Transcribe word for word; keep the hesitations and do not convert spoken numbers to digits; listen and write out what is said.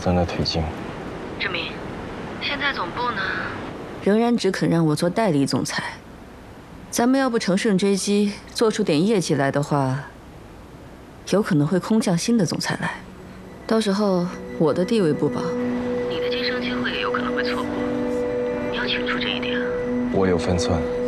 在那推进。 志明，现在总部呢，仍然只肯让我做代理总裁。咱们要不乘胜追击，做出点业绩来的话，有可能会空降新的总裁来，到时候我的地位不保，你的晋升机会也有可能会错过。你要清楚这一点。 我有分寸。